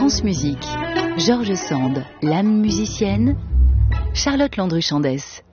France Musique, Georges Sand, l'âme musicienne, Charlotte Landru-Chandès.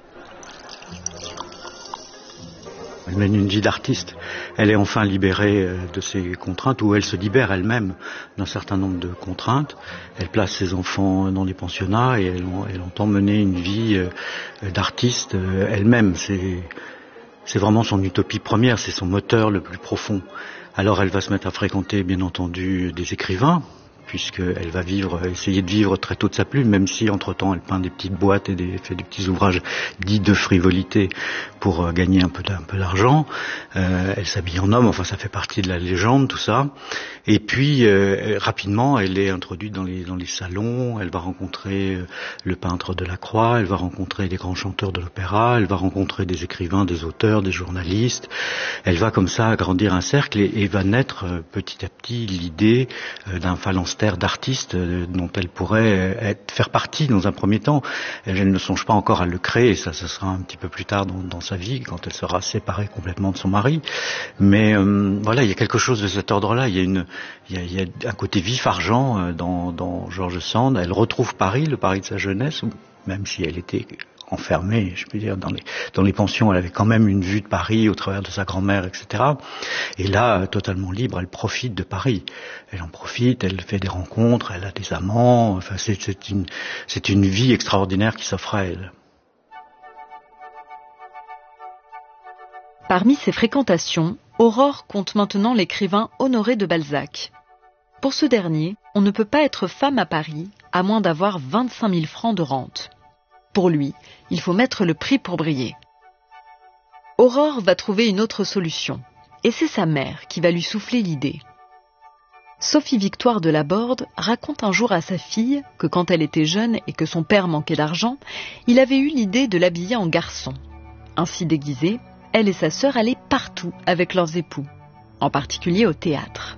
Elle mène une vie d'artiste. Elle est enfin libérée de ses contraintes, ou elle se libère elle-même d'un certain nombre de contraintes. Elle place ses enfants dans des pensionnats et elle entend mener une vie d'artiste elle-même. C'est vraiment son utopie première, c'est son moteur le plus profond. Alors elle va se mettre à fréquenter, bien entendu, des écrivains, puisqu'elle va essayer de vivre très tôt de sa plume, même si entre-temps elle peint des petites boîtes et fait des petits ouvrages dits de frivolité pour gagner un peu d'argent. Elle s'habille en homme, enfin ça fait partie de la légende, tout ça. Et puis rapidement elle est introduite dans les salons, elle va rencontrer le peintre de la Croix, elle va rencontrer des grands chanteurs de l'opéra, elle va rencontrer des écrivains, des auteurs, des journalistes. Elle va comme ça agrandir un cercle et va naître petit à petit l'idée d'un phalanstère d'artistes dont elle pourrait faire partie dans un premier temps. Elle ne songe pas encore à le créer, ça sera un petit peu plus tard dans sa vie, quand elle sera séparée complètement de son mari. Mais voilà, il y a quelque chose de cet ordre-là. Il y a un côté vif argent dans Georges Sand. Elle retrouve Paris, le Paris de sa jeunesse, même si elle était enfermée, je peux dire, dans les pensions, elle avait quand même une vue de Paris au travers de sa grand-mère, etc. Et là, totalement libre, elle profite de Paris. Elle en profite, elle fait des rencontres, elle a des amants. Enfin, c'est une vie extraordinaire qui s'offre à elle. Parmi ses fréquentations, Aurore compte maintenant l'écrivain Honoré de Balzac. Pour ce dernier, on ne peut pas être femme à Paris à moins d'avoir 25 000 francs de rente. Pour lui, il faut mettre le prix pour briller. Aurore va trouver une autre solution, et c'est sa mère qui va lui souffler l'idée. Sophie Victoire de Laborde raconte un jour à sa fille que quand elle était jeune et que son père manquait d'argent, il avait eu l'idée de l'habiller en garçon. Ainsi déguisée, elle et sa sœur allaient partout avec leurs époux, en particulier au théâtre.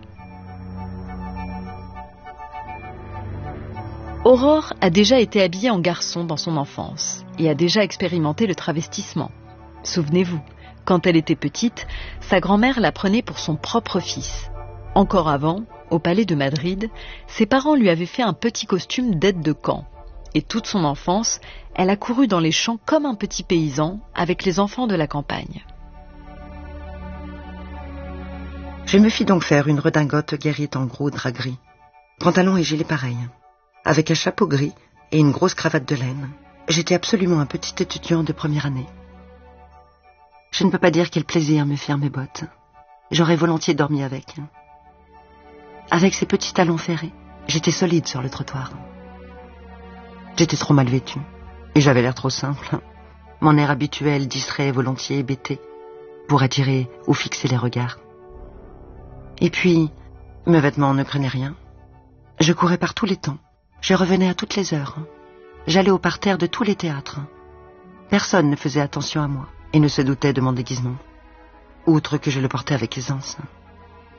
Aurore a déjà été habillée en garçon dans son enfance et a déjà expérimenté le travestissement. Souvenez-vous, quand elle était petite, sa grand-mère la prenait pour son propre fils. Encore avant, au palais de Madrid, ses parents lui avaient fait un petit costume d'aide de camp. Et toute son enfance, elle a couru dans les champs comme un petit paysan avec les enfants de la campagne. Je me fis donc faire une redingote guérie en gros drap gris, pantalon et gilet pareil, avec un chapeau gris et une grosse cravate de laine. J'étais absolument un petit étudiant de première année. Je ne peux pas dire quel plaisir me firent mes bottes. J'aurais volontiers dormi avec. Avec ces petits talons ferrés, j'étais solide sur le trottoir. J'étais trop mal vêtue, et j'avais l'air trop simple. Mon air habituel, distrait, volontiers hébété, pour attirer ou fixer les regards. Et puis, mes vêtements ne prenaient rien. Je courais par tous les temps. Je revenais à toutes les heures. J'allais au parterre de tous les théâtres. Personne ne faisait attention à moi et ne se doutait de mon déguisement, outre que je le portais avec aisance.